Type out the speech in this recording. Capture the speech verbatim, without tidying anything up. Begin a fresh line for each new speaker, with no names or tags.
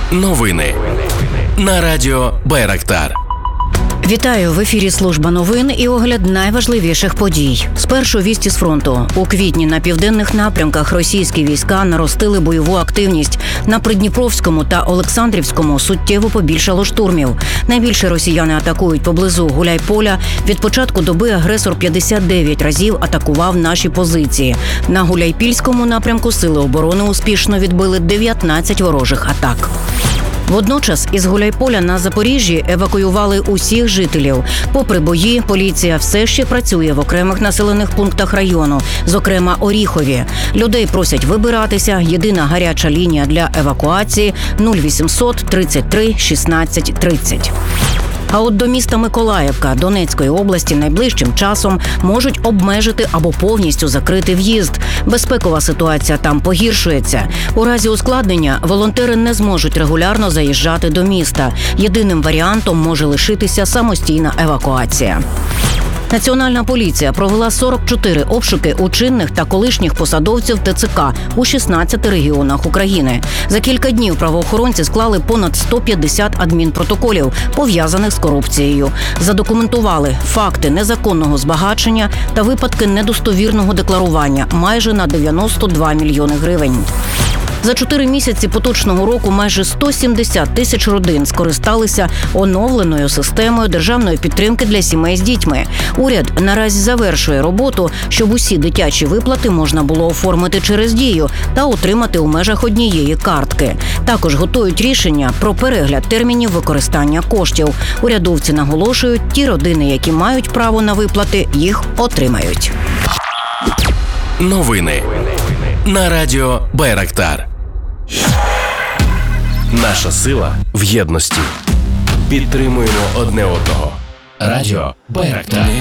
Новини на радіо Байрактар.
Вітаю! В ефірі служба новин і огляд найважливіших подій. Спершу вісті з фронту. У квітні на південних напрямках російські війська наростили бойову активність. На Придніпровському та Олександрівському суттєво побільшало штурмів. Найбільше росіяни атакують поблизу Гуляйполя. Від початку доби агресор п'ятдесят дев'ять разів атакував наші позиції. На Гуляйпільському напрямку сили оборони успішно відбили дев'ятнадцять ворожих атак. Водночас із Гуляйполя на Запоріжжі евакуювали усіх жителів. Попри бої, поліція все ще працює в окремих населених пунктах району, зокрема Оріхові. Людей просять вибиратися. Єдина гаряча лінія для евакуації – нуль вісімсот тридцять три шістнадцять тридцять. А от до міста Миколаївка Донецької області найближчим часом можуть обмежити або повністю закрити в'їзд. Безпекова ситуація там погіршується. У разі ускладнення волонтери не зможуть регулярно заїжджати до міста. Єдиним варіантом може лишитися самостійна евакуація. Національна поліція провела сорок чотири обшуки у чинних та колишніх посадовців ТЦК у шістнадцяти регіонах України. За кілька днів правоохоронці склали понад сто п'ятдесят адмінпротоколів, пов'язаних з корупцією. Задокументували факти незаконного збагачення та випадки недостовірного декларування майже на дев'яносто два мільйони гривень. За чотири місяці поточного року майже сто сімдесят тисяч родин скористалися оновленою системою державної підтримки для сімей з дітьми. Уряд наразі завершує роботу, щоб усі дитячі виплати можна було оформити через Дію та отримати у межах однієї картки. Також готують рішення про перегляд термінів використання коштів. Урядовці наголошують, ті родини, які мають право на виплати, їх отримають.
Новини на радіо Байрактар. Наша сила в єдності. Підтримуємо одне одного. Радіо Байрактар.